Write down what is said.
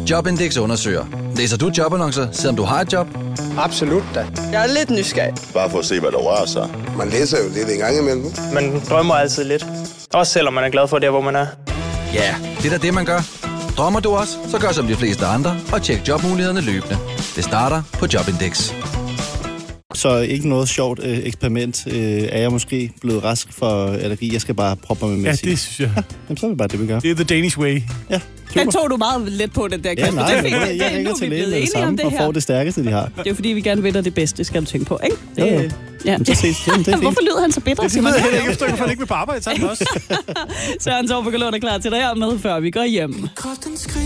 Jobindex undersøger. Læser du jobannoncer, selvom du har et job? Absolut da. Jeg er lidt nysgerrig. Bare for at se, hvad der rører sig. Man læser jo lidt en gang imellem. Man drømmer altid lidt. Også selvom man er glad for det, hvor man er. Ja, det er da det, man gør. Drømmer du også, så gør som de fleste andre og tjek jobmulighederne løbende. Det starter på Jobindex. Så ikke noget sjovt eksperiment. Er jeg måske blevet rask for allergi? Jeg skal bare proppe mig med medicin. Ja, det synes jeg. Jamen, så er det bare det, vi gør. Det er the Danish way. Ja. Den tog du meget let på, den der. Ja, nej, det jeg ringer til lægen med det samme og får det stærkeste, de har. Det er jo fordi, vi gerne vil dig det bedste, skal du tænke på, ikke? Jo. Ja. Jamen, så ses det. Det er Hvorfor lyder han så bitter? Det ved jeg heller ikke, efter han ikke vil på arbejde sammen også. Søren Torp og Galund er klar til dig med, før vi går hjem.